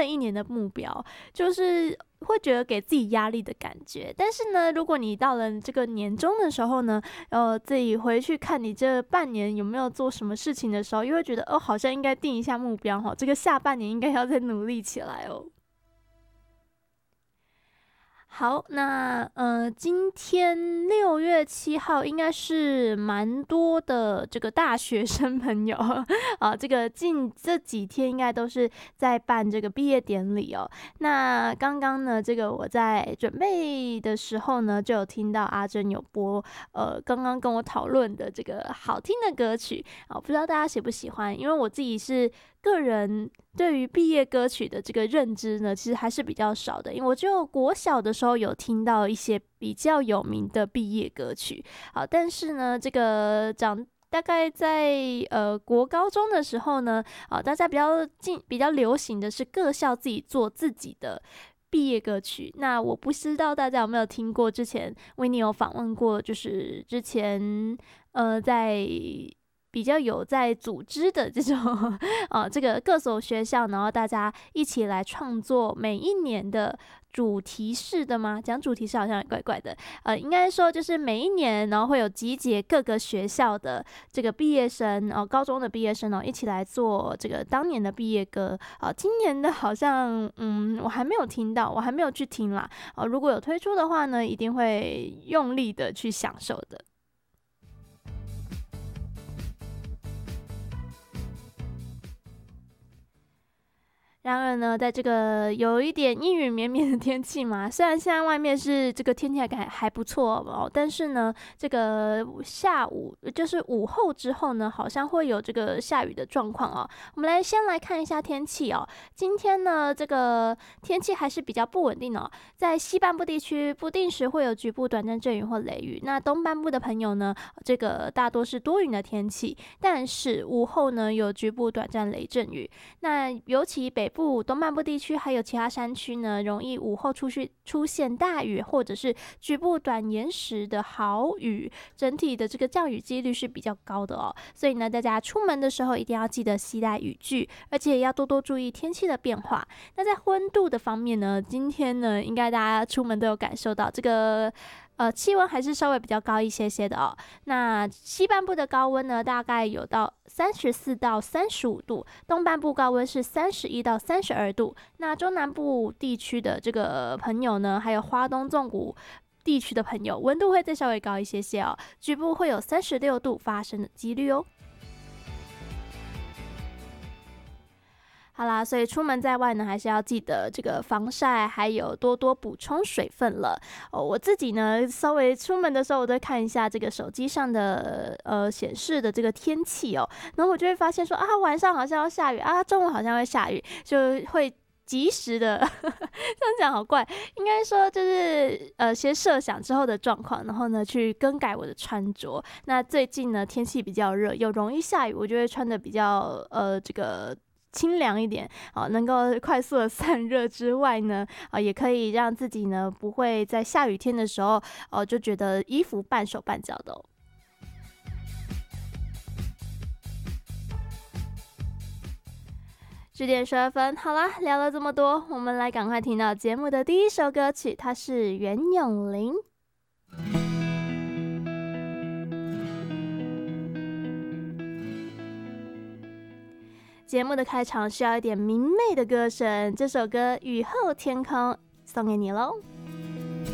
的一年的目标，就是会觉得给自己压力的感觉。但是呢，如果你到了这个年终的时候呢，自己回去看你这半年有没有做什么事情的时候，又会觉得好像应该定一下目标这个下半年应该要再努力起来哦。好，那今天6月7号应该是蛮多的这个大学生朋友啊，这个这几天应该都是在办这个毕业典礼哦。那刚刚呢，这个我在准备的时候呢，就有听到阿珍有播刚刚跟我讨论的这个好听的歌曲啊，不知道大家喜不喜欢？因为我自己是个人对于毕业歌曲的这个认知呢，其实还是比较少的，因为我就国小的时候有听到一些比较有名的毕业歌曲，好，但是呢，这个大概在国高中的时候呢，大家比较流行的是各校自己做自己的毕业歌曲。那我不知道大家有没有听过，之前维尼有访问过，就是之前在比较有在组织的这种这个各所学校，然后大家一起来创作每一年的主题式的吗？讲主题式好像也怪怪的，应该说就是每一年，然后会有集结各个学校的这个毕业生高中的毕业生一起来做这个当年的毕业歌今年的好像我还没有听到，我还没有去听啦如果有推出的话呢，一定会用力的去享受的。然而呢，在这个有一点阴雨绵绵的天气嘛，虽然现在外面是这个天气还不错但是呢，这个下午就是午后之后呢，好像会有这个下雨的状况我们先来看一下天气今天呢，这个天气还是比较不稳定在西半部地区不定时会有局部短暂阵雨或雷雨，那东半部的朋友呢，这个大多是多云的天气，但是午后呢有局部短暂雷阵雨，那尤其北部、东半部地区还有其他山区呢，容易午后出现大雨或者是局部短延时的豪雨，整体的这个降雨几率是比较高的所以呢，大家出门的时候一定要记得携带雨具，而且要多多注意天气的变化。那在温度的方面呢，今天呢，应该大家出门都有感受到这个气温还是稍微比较高一些的那西半部的高温呢，大概有到34到35度，东半部高温是31到32度。那中南部地区的这个朋友呢，还有花东纵谷地区的朋友，温度会再稍微高一些局部会有36度发生的几率好啦，所以出门在外呢，还是要记得这个防晒，还有多多补充水分了我自己呢，稍微出门的时候，我都会看一下这个手机上的显示的这个天气然后我就会发现说晚上好像要下雨中午好像会下雨，就会及时的这样讲好怪，应该说就是先设想之后的状况，然后呢去更改我的穿着。那最近呢天气比较热，又容易下雨，我就会穿的比较这个清凉一点能够快速的散热之外呢也可以让自己呢不会在下雨天的时候就觉得衣服半手半脚的10点12分，好啦，聊了这么多，我们来赶快听到节目的第一首歌曲，它是袁咏琳。节目的开场需要一点明媚的歌声，这首歌《雨后天空》送给你喽。